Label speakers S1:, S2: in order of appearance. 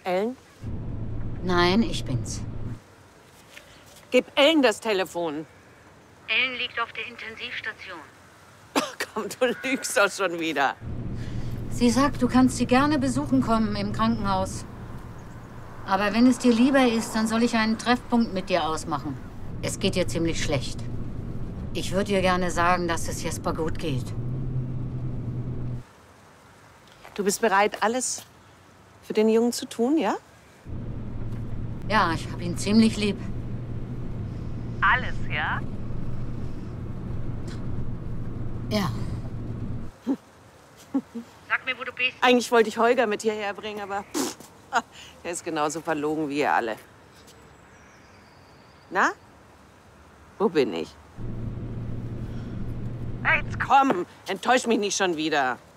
S1: Ellen?
S2: Nein, ich bin's.
S1: Gib Ellen das Telefon.
S2: Ellen liegt auf der Intensivstation.
S1: Ach, komm, du lügst doch schon wieder.
S2: Sie sagt, du kannst sie gerne besuchen kommen im Krankenhaus. Aber wenn es dir lieber ist, dann soll ich einen Treffpunkt mit dir ausmachen. Es geht ihr ziemlich schlecht. Ich würde ihr gerne sagen, dass es Jesper gut geht.
S1: Du bist bereit, alles für den Jungen zu tun, ja?
S2: Ja, ich habe ihn ziemlich lieb.
S1: Alles, ja?
S2: Ja. Sag mir, wo du bist.
S1: Eigentlich wollte ich Holger mit hierher bringen, aber er ist genauso verlogen wie ihr alle. Na? Wo bin ich? Jetzt komm, enttäusch mich nicht schon wieder.